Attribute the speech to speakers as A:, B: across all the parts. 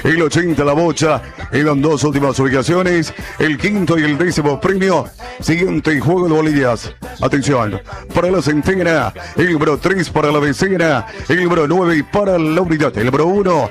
A: el 80 la bocha. Eran dos últimas ubicaciones, el quinto y el 10º premio. Siguiente juego de bolillas. Atención, para la centena, el número 3 para la decena, el número 9 para la unidad, el número 1,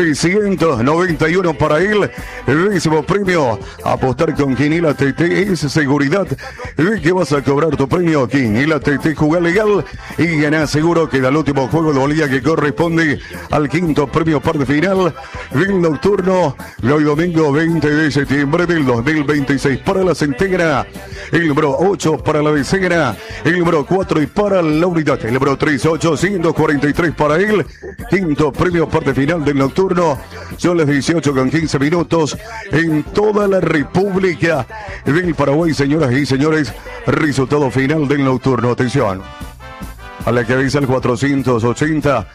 A: 391 para él. El 10º premio. Apostar con Quiniela TT es seguridad de que vas a cobrar tu premio. Quiniela TT, jugar legal y ganar seguro. Queda el último juego de bolilla que corresponde al quinto premio parte final del nocturno de hoy domingo 20 de septiembre del 2026. Para la centena, el número 8 para la decena, el número 4 y para la unidad, el número 3, 843 para él. Quinto premio parte final del nocturno. Son las 18:15 minutos en toda la República del Paraguay, señoras y señores. Resultado final del nocturno. Atención a la que avisa el 480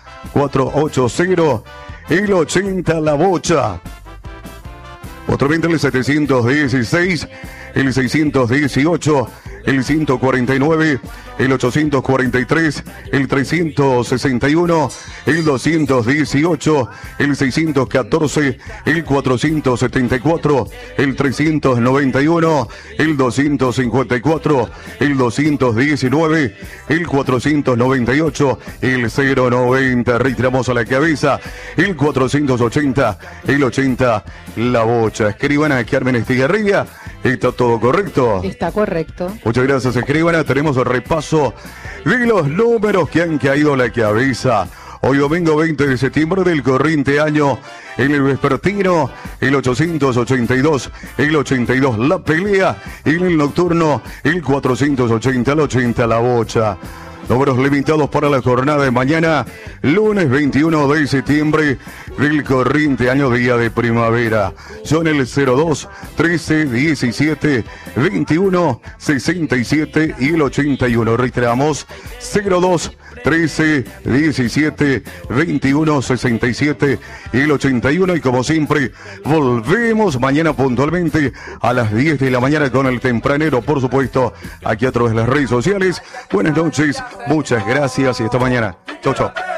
A: 480, el 80 la bocha. Otro el 716, el 618, el 149, el 843, el 361, el 218, el 614, el 474, el 391, el 254, el 219, el 498, el 090. Retiramos a la cabeza, el 480, el 80 la bocha. Escriban Carmen Estigarribia. ¿Está todo correcto?
B: Está correcto.
A: Muchas gracias, escribana. Tenemos el repaso de los números que han caído a la cabeza. Hoy domingo 20 de septiembre del corriente año, en el vespertino, el 882, el 82 la pelea, en el nocturno, el 480, el 80 la bocha. Números limitados para la jornada de mañana, lunes 21 de septiembre del corriente año, día de primavera. Son el 02, 13, 17, 21, 67 y el 81. Reiteramos, 02, 13, 17, 21, 67 y el 81. Y como siempre, volvemos mañana puntualmente a las 10 de la mañana con el tempranero, por supuesto, aquí a través de las redes sociales. Buenas noches, muchas gracias y hasta mañana. Chau, chau.